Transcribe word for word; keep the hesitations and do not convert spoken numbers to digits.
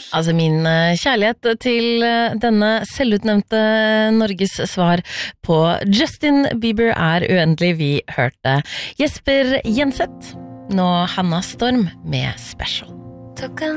Altså min eh, kjærlighet til eh, denne selvutnevnte Norges svar på Justin Bieber er uendelig. Vi hørte Jesper Jenseth, nå Hanna Storm med Special.